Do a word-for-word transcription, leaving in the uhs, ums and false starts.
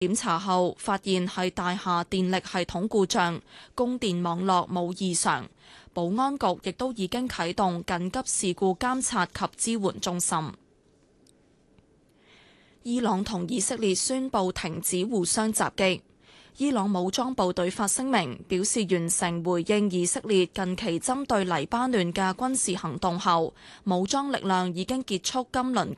檢查後發現係大廈電力系統故障，供電網絡冇異常。保安局亦都已經啟動緊急事故監察及支援中心。伊朗同以色列宣布停止互相襲擊。伊朗武裝部隊發聲明表示，完成回應以色列近期針對黎巴嫩嘅軍事行動後，武裝力量已經結束今輪